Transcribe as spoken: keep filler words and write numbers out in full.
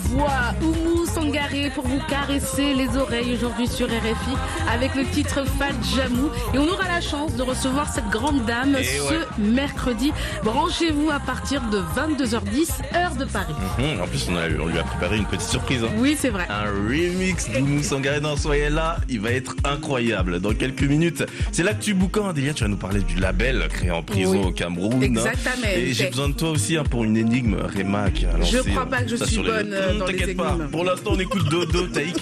voix, Oumou Sangaré, pour vous caresser les oreilles aujourd'hui sur R F I avec le titre Fat Jamou. Et on aura la chance de recevoir cette grande dame Et ce ouais. mercredi. Branchez-vous à partir de vingt-deux heures dix, heure de Paris. Mmh, en plus, on, a, on lui a préparé une petite surprise. Hein. Oui, c'est vrai. Un remix d'Oumou Sangaré. Non, soyez là, il va être incroyable. Dans quelques minutes, c'est l'actu boucan. Delia, tu vas nous parler du label créé en prison Oui. au Cameroun. Exactement. Hein. Et j'ai besoin de toi aussi hein, pour une énigme, Réma, qui a lancé. Je crois pas que je ça suis sur les... bonne euh, Mmh, dans les T'inquiète pas. énigmes. Pour l'instant, on écoute Dodo, Taïk.